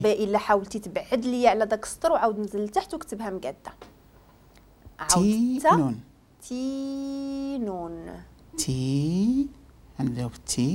الا حاولتي تبعد ليا على داك السطر وعاود نزل لتحت وكتبها مقاده. تينون. تينون. تي غنبداو بالتي.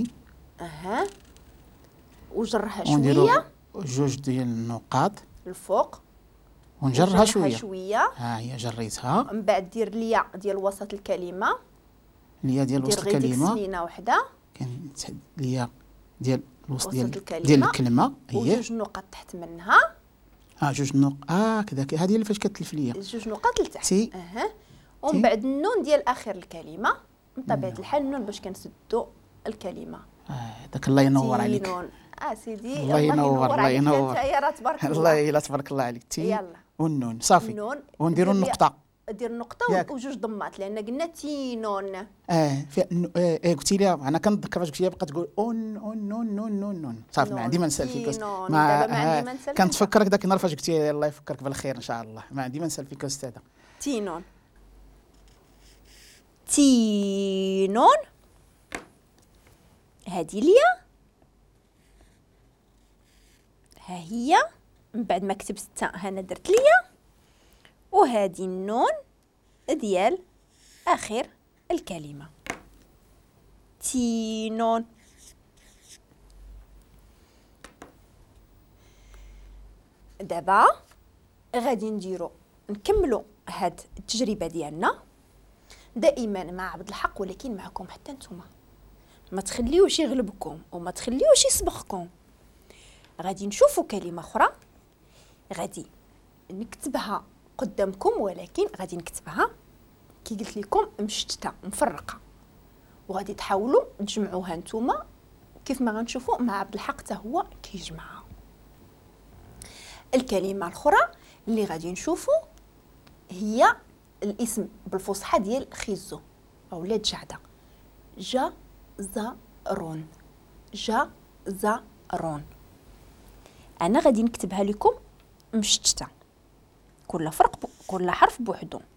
وجرها ونديرو شويه جوج ديال النقاط الفوق ونجرها شويه. شويه. ها هي جريتها. من بعد دير ليا ديال وسط الكلمه. ليا ديال وسط الكلمه. دير غير سنينه وحده. كاين ليا ديال الوسط ديال الكلمه. هي وجوج نقط تحت منها. جوج نقط كذا. هذه اللي فاش كتلف ليا جوج نقط لتحت. تي. ومن بعد النون ديال اخر الكلمه بطبيعه الحال النون باش كنسدوا الكلمه. داك الله ينور عليك. تينون. سيدي الله ينور الله ينور. نتايا راه تبارك الله. الله الا تبارك الله عليك. تي يلا. والنون صافي. النون ونديروا النقطه. دير النقطه وجوج ضمات لان قلنا تينون. قلتي لي انا كنتذكر فاش قلتي لي بقى تقول اون اون نون نون نون نون صافي ما عندي ما نسال فيك. ما كنتفكرك داك النهار فاش قلتي لي الله يفكرك بالخير ان شاء الله. ما عندي ما نسال فيك استاذه. تينون. تينون. هادي ليا ها هي. من بعد ما كتبت التاء هنا درت ليا. وهذه النون ديال اخر الكلمه. تينون. دابا غادي نكملوا هاد التجربه ديالنا دائما مع عبد الحق، ولكن معكم حتى نتوما. ما تخليوش يغلبكم وما تخليوش يسبقكم. غادي نشوفوا كلمه اخرى غادي نكتبها قدامكم، ولكن غادي نكتبها كي قلت لكم مشتته مفرقه، وغادي تحاولوا تجمعوها نتوما كيف ما غنشوفوا مع عبد الحق حتى هو كيجمعها. الكلمه الاخرى اللي غادي نشوفوا هي الاسم بالفصحى ديال خيزو اولا جعده. جزرون. جزرون. انا غادي نكتبها لكم مشتته، كل حرف بوحدو.